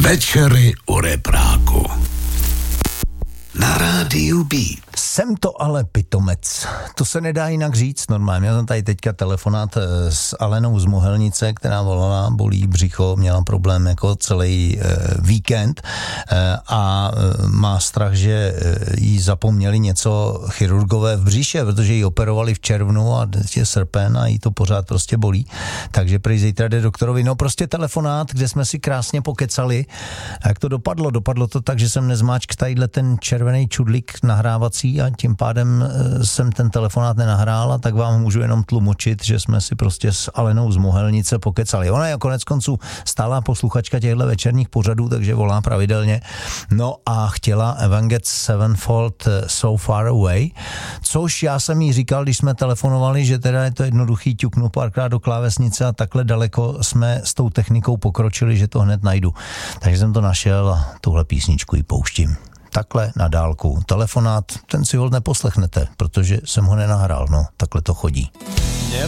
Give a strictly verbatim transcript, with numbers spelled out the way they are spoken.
Večery u repráku. Na rádiu Beat. Jsem to ale pitomec. To se nedá jinak říct normálně. Já jsem tady teďka telefonát s Alenou z Mohelnice, která volala, bolí břicho, měla problém jako celý e, víkend e, a e, má strach, že e, jí zapomněli něco chirurgové v břiše, protože ji operovali v červnu a je srpen a jí to pořád prostě bolí. Takže prý zítra jde doktorovi. No prostě telefonát, kde jsme si krásně pokecali. A jak to dopadlo? Dopadlo to tak, že jsem nezmáčk tadyhle ten červený čudlík nahrávací a tím pádem jsem ten telefonát nenahrál, a tak vám můžu jenom tlumočit, že jsme si prostě s Alenou z Mohelnice pokecali. Ona je konec konců stálá posluchačka těchto večerních pořadů, takže volá pravidelně. No a chtěla Avenged Sevenfold So Far Away, což já jsem jí říkal, když jsme telefonovali, že teda je to jednoduchý, ťuknu párkrát do klávesnice a takhle daleko jsme s tou technikou pokročili, že to hned najdu. Takže jsem to našel a tuhle písničku ji pouštím. Takhle na dálku. Telefonát, ten si ho neposlechnete, protože jsem ho nenahrál, no, takhle to chodí.